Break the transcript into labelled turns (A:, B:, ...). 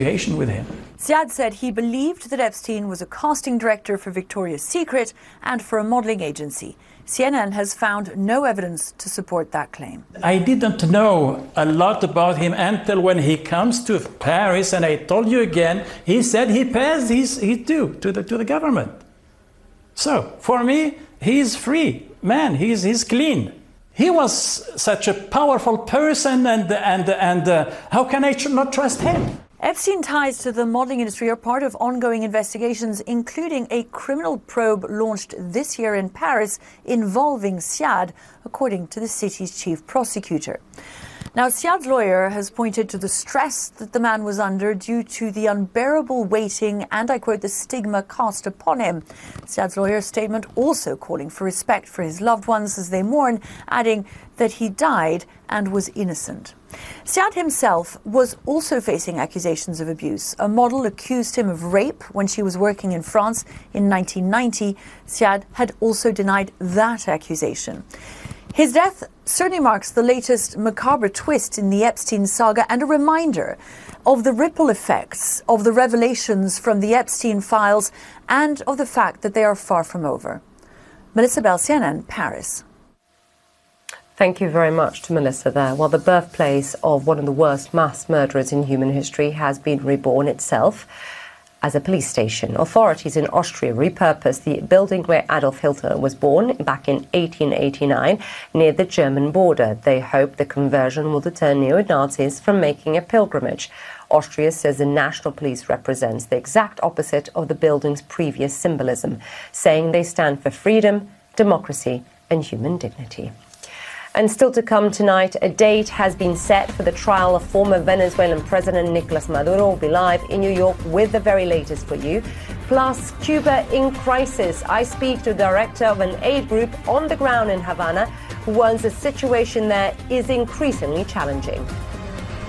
A: with him.
B: Ziad said he believed that Epstein was a casting director for Victoria's Secret and for a modeling agency. CNN has found no evidence to support that claim.
A: I didn't know a lot about him until when he comes to Paris, and I told you again, he said he pays his due to the government. So, for me, he's free. Man, he's clean. He was such a powerful person, and how can I not trust him?
B: Epstein ties to the modeling industry are part of ongoing investigations, including a criminal probe launched this year in Paris involving Ziad, according to the city's chief prosecutor. Now, Ziad's lawyer has pointed to the stress that the man was under due to the unbearable waiting and, I quote, the stigma cast upon him. Ziad's lawyer's statement also calling for respect for his loved ones as they mourn, adding that he died and was innocent. Ziad himself was also facing accusations of abuse. A model accused him of rape when she was working in France in 1990. Ziad had also denied that accusation. His death certainly marks the latest macabre twist in the Epstein saga and a reminder of the ripple effects of the revelations from the Epstein files and of the fact that they are far from over. Melissa Bell, CNN, Paris.
C: Thank you very much to Melissa there. Well, the birthplace of one of the worst mass murderers in human history has been reborn itself as a police station. Authorities in Austria repurposed the building where Adolf Hitler was born back in 1889 near the German border. They hope the conversion will deter neo-Nazis from making a pilgrimage. Austria says the National Police represents the exact opposite of the building's previous symbolism, saying they stand for freedom, democracy and human dignity. And still to come tonight, a date has been set for the trial of former Venezuelan President Nicolas Maduro. We'll be live in New York with the very latest for you. Plus, Cuba in crisis. I speak to the director of an aid group on the ground in Havana, who warns the situation there is increasingly challenging.